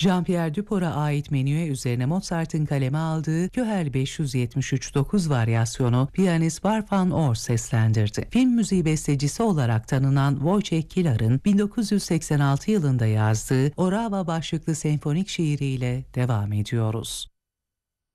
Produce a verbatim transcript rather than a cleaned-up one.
Jean-Pierre Duport'a ait menüye üzerine Mozart'ın kaleme aldığı Köhel beş yüz yetmiş üç dokuz varyasyonu piyanist Warfan Orr seslendirdi. Film müziği bestecisi olarak tanınan Wojciech Kilar'ın bin dokuz yüz seksen altı yılında yazdığı Orava başlıklı senfonik şiiriyle devam ediyoruz.